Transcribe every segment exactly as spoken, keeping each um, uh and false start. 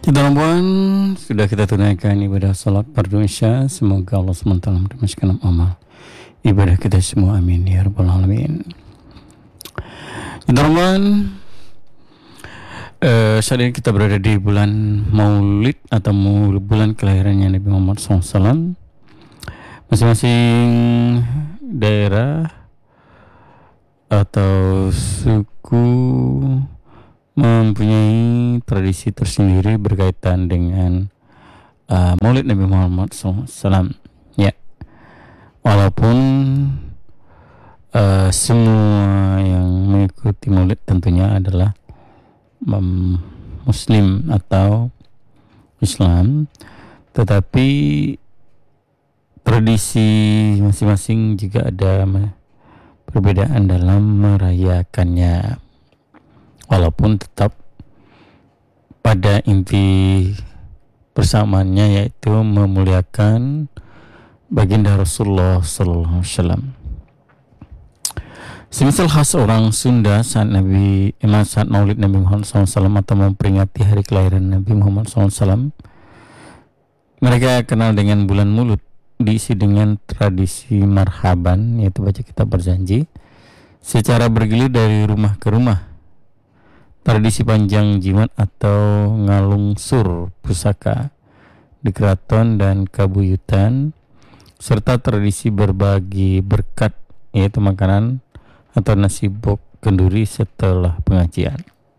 Dalam bulan sudah kita tunaikan ibadah salat fardu isya. Semoga Allah subhanahu wa taala mempermaskan amal ibadah kita semua, amin ya rabbal alamin. Dalam bulan uh, saat ini kita berada di bulan Maulid atau bulan kelahirannya Nabi Muhammad shallallahu alaihi wasallam. Masing-masing daerah atau suku mempunyai tradisi tersendiri berkaitan dengan uh, Maulid Nabi Muhammad shallallahu alaihi wasallam. Ya, walaupun uh, semua yang mengikuti Maulid tentunya adalah um, Muslim atau Islam, tetapi tradisi masing-masing juga ada perbedaan dalam merayakannya, walaupun tetap pada inti persamaannya, yaitu memuliakan baginda Rasulullah sallallahu alaihi wasallam. Semisal khas orang Sunda saat Nabi Imam saat Maulid Nabi Muhammad shallallahu alaihi wasallam atau memperingati hari kelahiran Nabi Muhammad shallallahu alaihi wasallam, mereka kenal dengan bulan Maulud, diisi dengan tradisi marhaban, yaitu baca kitab berjanji secara bergilir dari rumah ke rumah, tradisi panjang jimat atau ngalungsur pusaka di keraton dan kabuyutan, serta tradisi berbagi berkat, yaitu makanan atau nasi bok kenduri setelah pengajian.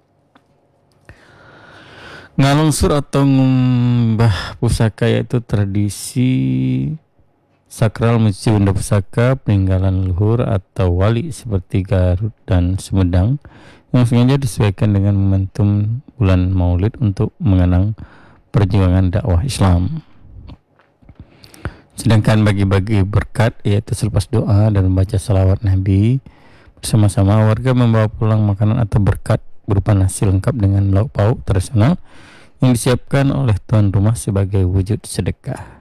Ngalungsur atau ngumbah pusaka yaitu tradisi sakral mencuci benda pusaka peninggalan leluhur atau wali seperti Garut dan Sumedang, yang sengaja disesuaikan dengan momentum bulan Maulid untuk mengenang perjuangan dakwah Islam. Sedangkan bagi-bagi berkat yaitu selepas doa dan membaca salawat Nabi, bersama-sama warga membawa pulang makanan atau berkat berupa nasi lengkap dengan lauk pauk tradisional yang disiapkan oleh tuan rumah sebagai wujud sedekah.